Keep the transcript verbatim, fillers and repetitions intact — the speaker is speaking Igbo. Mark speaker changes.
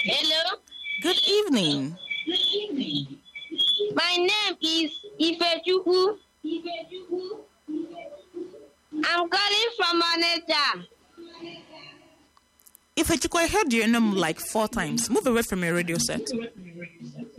Speaker 1: Hello.
Speaker 2: Good evening.
Speaker 1: My name is Ifechukwu. I'm calling from Onitsha.
Speaker 2: If I heard your name like four times, move away from your radio set.